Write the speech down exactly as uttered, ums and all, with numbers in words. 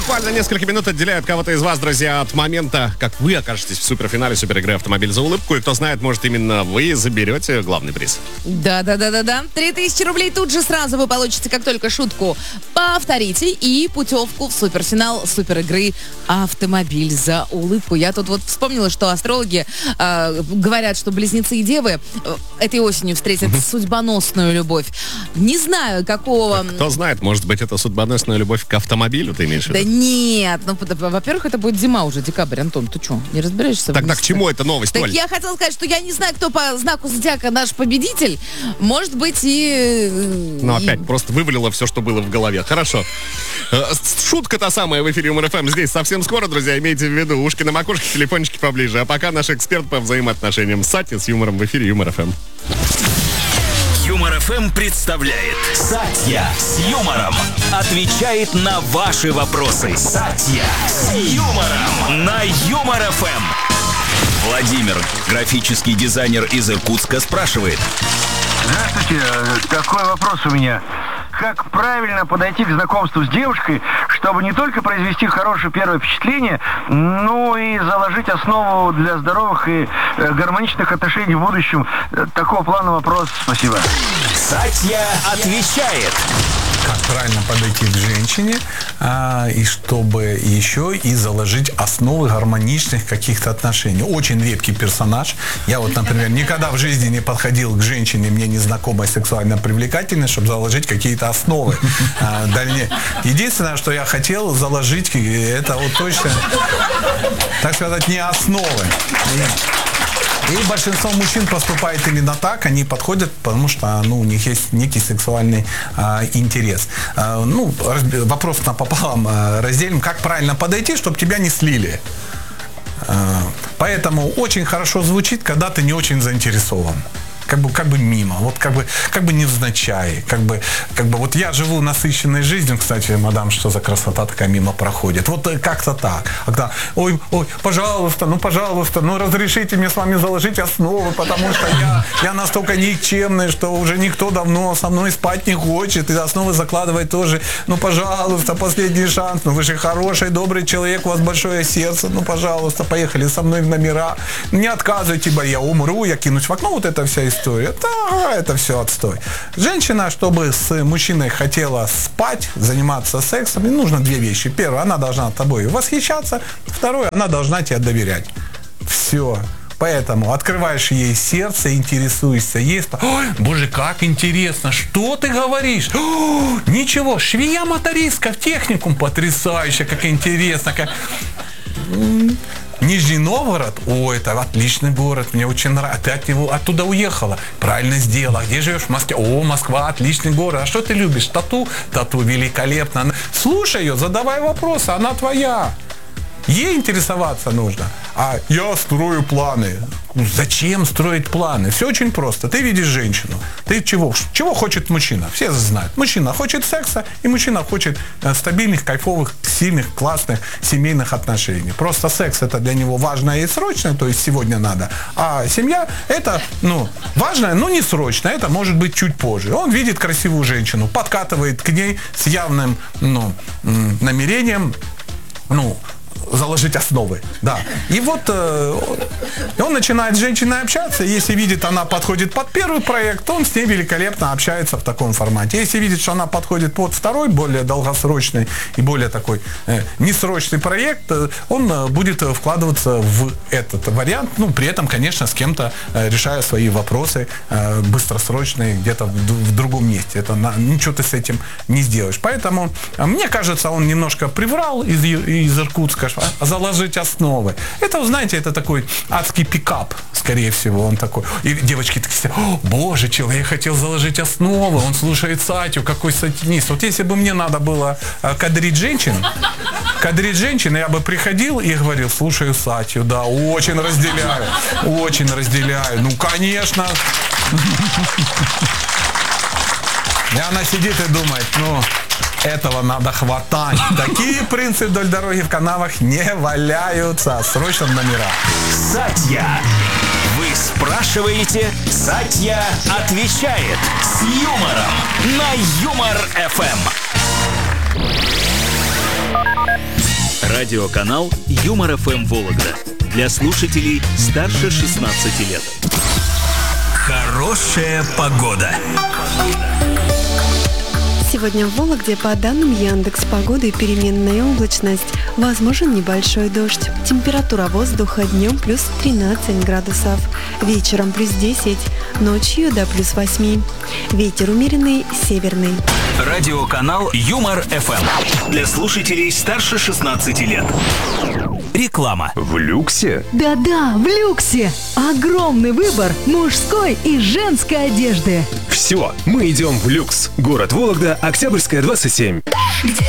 Буквально несколько минут отделяют кого-то из вас, друзья, от момента, как вы окажетесь в суперфинале суперигры «Автомобиль за улыбку». И кто знает, может, именно вы заберете главный приз. Да-да-да-да-да. Три тысячи рублей тут же сразу вы получите, как только шутку повторите, и путевку в суперфинал суперигры «Автомобиль за улыбку». Я тут вот вспомнила, что астрологи э, говорят, что близнецы и девы э, этой осенью встретят судьбоносную любовь. Не знаю, какого... Кто знает, может быть, это судьбоносная любовь к автомобилю, ты имеешь в виду? Да нет, ну, во-первых, это будет зима уже, декабрь. Антон, ты что, не разбираешься? Тогда к чему эта новость, Так Оль? я хотела сказать, что я не знаю, кто по знаку зодиака наш победитель. Может быть, и... Ну, и... опять просто вывалила все, что было в голове. Хорошо. Шутка та самая в эфире Юмор ФМ. Здесь совсем скоро, друзья, имейте в виду. Ушки на макушке, телефончики поближе. А пока наш эксперт по взаимоотношениям Сати с юмором в эфире Юмор ФМ. Юмор ФМ представляет Сатья с юмором. Отвечает на ваши вопросы. Сатья с юмором на Юмор ФМ. Владимир, графический дизайнер из Иркутска, спрашивает. Здравствуйте, такой вопрос у меня. Как правильно подойти к знакомству с девушкой, чтобы не только произвести хорошее первое впечатление, но и заложить основу для здоровых и гармоничных отношений в будущем? Такого плана вопрос. Спасибо. Сатья отвечает. Как правильно подойти к женщине, а, и чтобы еще и заложить основы гармоничных каких-то отношений. Очень редкий персонаж. Я вот, например, никогда в жизни не подходил к женщине, мне незнакомой сексуально привлекательной, чтобы заложить какие-то основы а, дальнее. Единственное, что я хотел заложить, это вот точно, так сказать, не основы. И большинство мужчин поступает именно так, они подходят, потому что ну, у них есть некий сексуальный а, интерес. А, ну, вопрос напополам а, разделим, как правильно подойти, чтобы тебя не слили. А, поэтому очень хорошо звучит, когда ты не очень заинтересован. Как бы, как бы мимо, вот как бы, как бы невзначай, как бы, как бы, вот я живу насыщенной жизнью, кстати, мадам, что за красота такая мимо проходит, вот как-то так, когда, ой, ой, пожалуйста, ну, пожалуйста, ну, разрешите мне с вами заложить основы, потому что я, я настолько никчемный, что уже никто давно со мной спать не хочет, и основы закладывать тоже, ну, пожалуйста, последний шанс, ну, вы же хороший, добрый человек, у вас большое сердце, ну, пожалуйста, поехали со мной в номера, не отказывайте, ибо я умру, я кинусь в окно, вот эта вся история. История. Да, это все отстой. Женщина, чтобы с мужчиной хотела спать, заниматься сексом, ей нужно две вещи. Первое, она должна тобой восхищаться. Второе, она должна тебе доверять. Все. Поэтому открываешь ей сердце, интересуешься ей. Ой, боже, как интересно, что ты говоришь? О, ничего, швея-мотористка в техникум, потрясающе, как интересно. Как... Нижний Новгород, о, это отличный город, мне очень нравится. Ты от него оттуда уехала, правильно сделала. Где живешь? В Москве. О, Москва, отличный город. А что ты любишь? Тату? Тату великолепно. Слушай ее, задавай вопросы, она твоя. Ей интересоваться нужно. А я строю планы. Зачем строить планы? Все очень просто. Ты видишь женщину. Ты чего? Чего хочет мужчина? Все знают. Мужчина хочет секса, и мужчина хочет стабильных, кайфовых, сильных, классных семейных отношений. Просто секс это для него важное и срочное, то есть сегодня надо. А семья это, ну, важное, но не срочное. Это может быть чуть позже. Он видит красивую женщину, подкатывает к ней с явным, ну, намерением, ну, заложить основы, да. И вот э, он начинает с женщиной общаться, если видит, она подходит под первый проект, он с ней великолепно общается в таком формате. Если видит, что она подходит под второй, более долгосрочный и более такой э, несрочный проект, э, он э, будет вкладываться в этот вариант, ну, при этом, конечно, с кем-то э, решая свои вопросы э, быстросрочные где-то в, в другом месте. Это на, ничего ты с этим не сделаешь. Поэтому, э, мне кажется, он немножко приврал из, из Иркутска, заложить основы. Это, знаете, это такой адский пикап, скорее всего, он такой. И девочки такие, о, боже, человек хотел заложить основы, он слушает Сатю, какой сатинист. Вот если бы мне надо было кадрить женщин, кадрить женщин, я бы приходил и говорил, слушаю Сатю, да, очень разделяю, очень разделяю. Ну, конечно. И она сидит и думает, ну, этого надо хватать. Такие принцы вдоль дороги в канавах не валяются. Срочно в номера. Сатья. Вы спрашиваете, Сатья отвечает. С юмором на Юмор ФМ. Радиоканал Юмор эф эм Вологда. Для слушателей старше шестнадцати лет. Хорошая погода. Сегодня в Вологде по данным Яндекс.Погоды переменная облачность. Возможен небольшой дождь. Температура воздуха днем плюс тринадцать градусов. Вечером плюс десять. Ночью до плюс восемь. Ветер умеренный, северный. Радиоканал Юмор эф эм. Для слушателей старше шестнадцати лет. Реклама. В люксе? Да-да, в люксе. Огромный выбор мужской и женской одежды. Все, мы идем в люкс. Город Вологда, Октябрьская, двадцать семь. Где